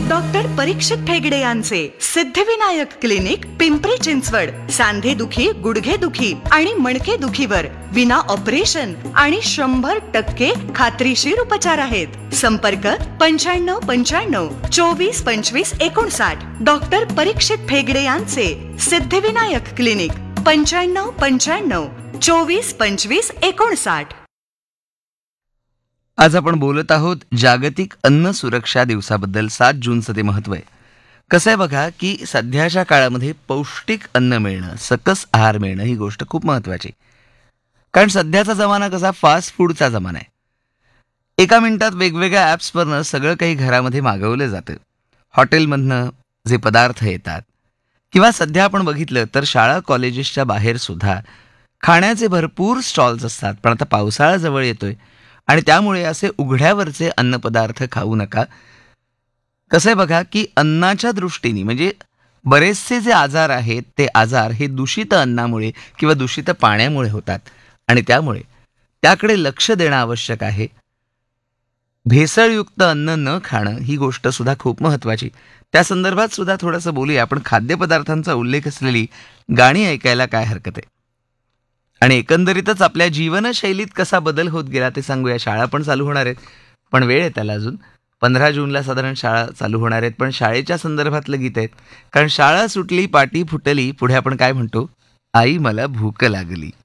Doctor परीक्षित ठेगडे यांचे Siddhivinayak clinic, Pimpri Chinchwad. सांधेदुखी, गुडघेदुखी आणि मणकेदुखीवर विना ऑपरेशन आणि 100% खात्रीशीर उपचार आहेत. संपर्क 9595 24 25 59. डॉक्टर परीक्षित ठेगडे यांचे सिद्धिविनायक क्लिनिक, 9595 24 25 59. आज आपण बोलत आहोत जागतिक अन्न सुरक्षा दिवसाबद्दल. 7 जूनचं ते महत्व आहे. कसं आहे बघा की सध्याच्या काळामध्ये पौष्टिक अन्न मिळणं, सकस आहार मिळणं ही गोष्ट खूप महत्वाची. कारण सध्याचा जमाना कसा फास्ट फूडचा जमाना आहे. एका मिनिटात वेगवेगळ्या ॲप्सवरनं सगळं काही घरामध्ये मागवलं जातं. हॉटेलमधनं जे पदार्थ येतात किंवा सध्या आपण बघितलं तर शाळा कॉलेजेसच्या बाहेर सुद्धा खाण्याचे भरपूर स्टॉल्स असतात. पण आता पावसाळा जवळ येतोय आणि त्यामुळे असे उघड्यावरचे अन्नपदार्थ खाऊ नका. कसं आहे बघा की अन्नाच्या दृष्टीने म्हणजे बरेचसे जे आजार आहेत ते आजार हे दूषित अन्नामुळे किंवा दूषित पाण्यामुळे होतात आणि त्यामुळे त्याकडे लक्ष देणं आवश्यक आहे. भेसळयुक्त अन्न न खाणं ही गोष्ट सुद्धा खूप महत्वाची. त्या संदर्भात सुद्धा थोडंसं बोलूया. आपण खाद्यपदार्थांचा उल्लेख असलेली गाणी ऐकायला काय हरकत आहे. आणि एकंदरीतच आपल्या जीवनशैलीत कसा बदल होत गेला ते सांगूया. शाळा पण चालू होणार आहेत, पण वेळ आहे त्याला अजून. 15 जूनला साधारण शाळा चालू होणार आहेत, पण शाळेच्या संदर्भातलं गीत आहेत. कारण शाळा सुटली, पाटी फुटली, पुढे आपण काय म्हणतो, आई मला भूक लागली.